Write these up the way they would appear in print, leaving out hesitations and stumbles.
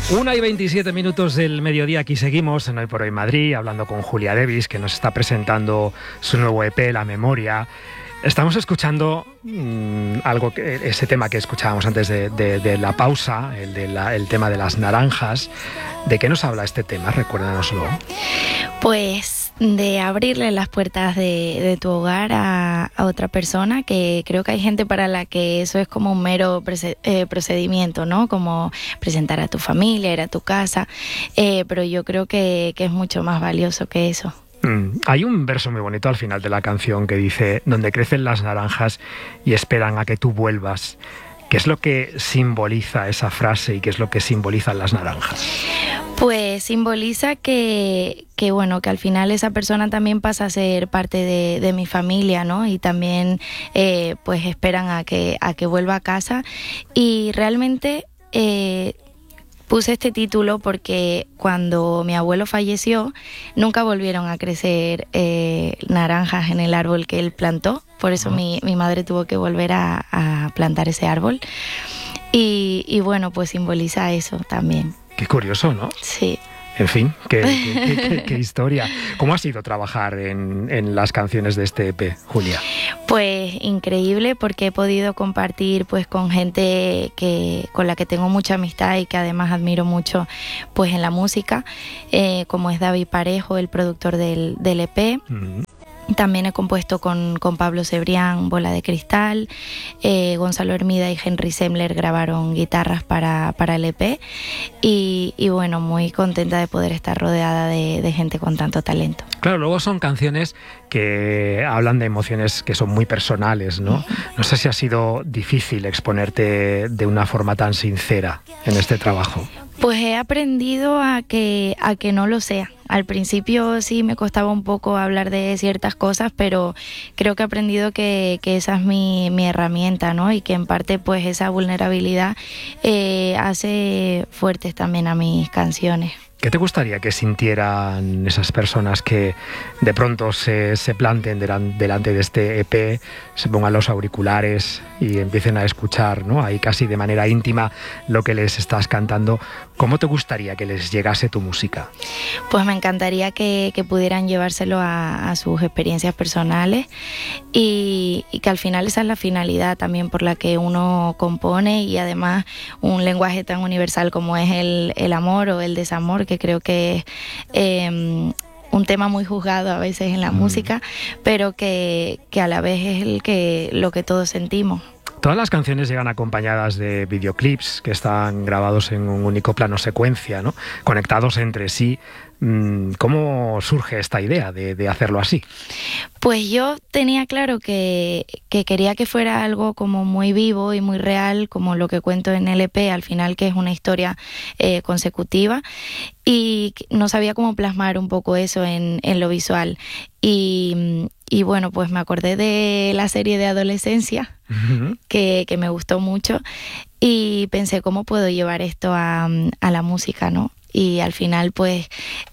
1:27 del mediodía, aquí seguimos en Hoy por Hoy Madrid, hablando con Julia Devis, que nos está presentando su nuevo EP, La Memoria. Estamos escuchando ese tema que escuchábamos antes de la pausa, el tema de las naranjas. ¿De qué nos habla este tema? Recuérdanoslo. Pues de abrirle las puertas de tu hogar a otra persona, que creo que hay gente para la que eso es como un mero procedimiento, ¿no? Como presentar a tu familia, ir a tu casa, pero yo creo que es mucho más valioso que eso. Hay un verso muy bonito al final de la canción que dice: donde crecen las naranjas y esperan a que tú vuelvas. ¿Qué es lo que simboliza esa frase y qué es lo que simbolizan las naranjas? Pues simboliza que al final esa persona también pasa a ser parte de mi familia, ¿no? Y también pues esperan a que vuelva a casa. Y realmente puse este título porque cuando mi abuelo falleció nunca volvieron a crecer naranjas en el árbol que él plantó. Por eso mi madre tuvo que volver a plantar ese árbol. Y bueno, pues simboliza eso también. Qué curioso, ¿no? Sí. En fin, qué historia. ¿Cómo ha sido trabajar en las canciones de este EP, Julia? Pues increíble, porque he podido compartir pues con gente con la que tengo mucha amistad y que además admiro mucho pues en la música, como es David Parejo, el productor del EP. También he compuesto con Pablo Cebrián, Bola de Cristal, Gonzalo Hermida y Henry Semler grabaron guitarras para el EP y bueno, muy contenta de poder estar rodeada de gente con tanto talento. Claro, luego son canciones que hablan de emociones que son muy personales, ¿no? No sé si ha sido difícil exponerte de una forma tan sincera en este trabajo. Pues he aprendido a que no lo sea. Al principio sí me costaba un poco hablar de ciertas cosas, pero creo que he aprendido que esa es mi herramienta, ¿no? Y que en parte pues esa vulnerabilidad hace fuertes también a mis canciones. ¿Qué te gustaría que sintieran esas personas que de pronto se planten delante de este EP, se pongan los auriculares y empiecen a escuchar, ¿no? Ahí casi de manera íntima lo que les estás cantando? ¿Cómo te gustaría que les llegase tu música? Pues me encantaría que pudieran llevárselo a sus experiencias personales y que al final esa es la finalidad también por la que uno compone, y además un lenguaje tan universal como es el amor o el desamor, que creo que es un tema muy juzgado a veces en la música, pero que a la vez es lo que todos sentimos. Todas las canciones llegan acompañadas de videoclips que están grabados en un único plano secuencia, ¿no? Conectados entre sí. ¿Cómo surge esta idea de hacerlo así? Pues yo tenía claro que quería que fuera algo como muy vivo y muy real, como lo que cuento en el EP, al final, que es una historia consecutiva, y no sabía cómo plasmar un poco eso en lo visual. Y bueno, pues me acordé de la serie de adolescencia, que me gustó mucho, y pensé, ¿cómo puedo llevar esto a la música, ¿no? Y al final, pues,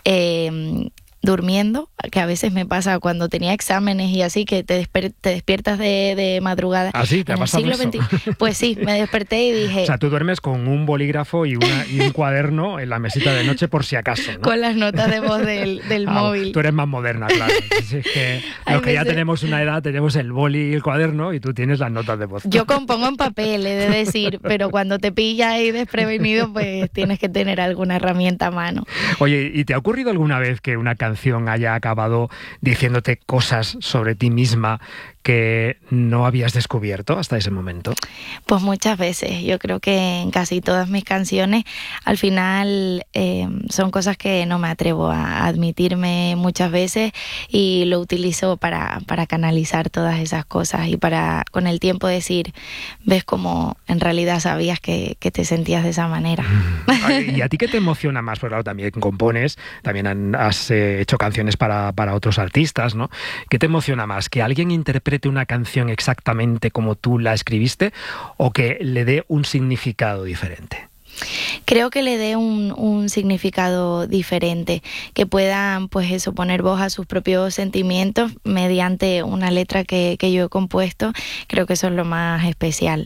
durmiendo, que a veces me pasa cuando tenía exámenes y así, que te despiertas de madrugada. ¿Ah, sí? ¿Te ha pasado eso? Pues sí, me desperté y dije... O sea, tú duermes con un bolígrafo y un cuaderno en la mesita de noche por si acaso, ¿no? Con las notas de voz del móvil. Tú eres más moderna, claro. Es que los que ya tenemos una edad tenemos el boli y el cuaderno, y tú tienes las notas de voz. Yo compongo en papel, he de decir, pero cuando te pilla ahí desprevenido, pues tienes que tener alguna herramienta a mano. Oye, ¿y te ha ocurrido alguna vez que una canción haya acabado diciéndote cosas sobre ti misma que no habías descubierto hasta ese momento? Pues muchas veces. Yo creo que en casi todas mis canciones al final son cosas que no me atrevo a admitirme muchas veces, y lo utilizo para canalizar todas esas cosas y para con el tiempo decir, ves cómo en realidad sabías que te sentías de esa manera. ¿Y a ti qué te emociona más? Pues claro, también compones, también has hecho canciones para otros artistas, ¿no? ¿Qué te emociona más? ¿Que alguien interprete una canción exactamente como tú la escribiste, o que le dé un significado diferente? Creo que le dé un significado diferente, que puedan pues eso, poner voz a sus propios sentimientos mediante una letra que yo he compuesto. Creo que eso es lo más especial.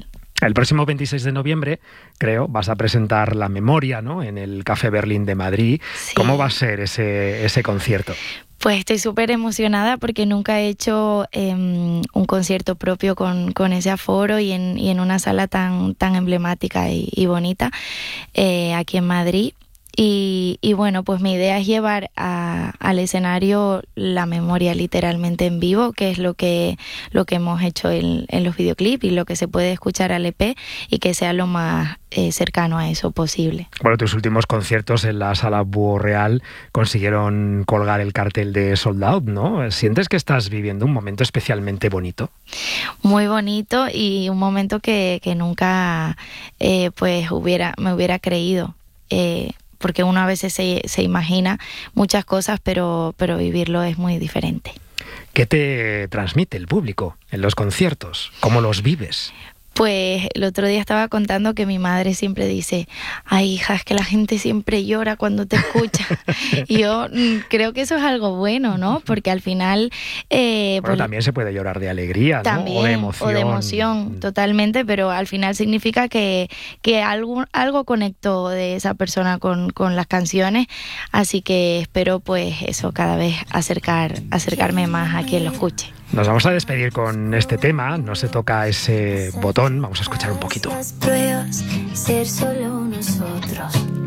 El próximo 26 de noviembre, creo, vas a presentar La Memoria, ¿no?, en el Café Berlín de Madrid. Sí. ¿Cómo va a ser ese concierto? Pues estoy súper emocionada porque nunca he hecho un concierto propio con ese aforo y en una sala tan emblemática y bonita aquí en Madrid. Y bueno, pues mi idea es llevar al escenario la memoria literalmente en vivo, que es lo que hemos hecho en los videoclips y lo que se puede escuchar al EP, y que sea lo más cercano a eso posible. Bueno, tus últimos conciertos en la Sala Búho Real consiguieron colgar el cartel de Sold Out, ¿no? ¿Sientes que estás viviendo un momento especialmente bonito? Muy bonito, y un momento que nunca pues me hubiera creído. Porque uno a veces se imagina muchas cosas, pero vivirlo es muy diferente. ¿Qué te transmite el público en los conciertos? ¿Cómo los vives? Pues el otro día estaba contando que mi madre siempre dice: ay, hija, es que la gente siempre llora cuando te escucha. Y yo creo que eso es algo bueno, ¿no? Porque al final... Bueno, pues, también se puede llorar de alegría, ¿no? también, O de emoción. Totalmente, pero al final significa que algo conectó de esa persona con las canciones, así que espero pues eso, cada vez acercarme más a quien lo escuche. Nos vamos a despedir con este tema, No se toca ese botón, vamos a escuchar un poquito. Las pruebas, ser solo nosotros.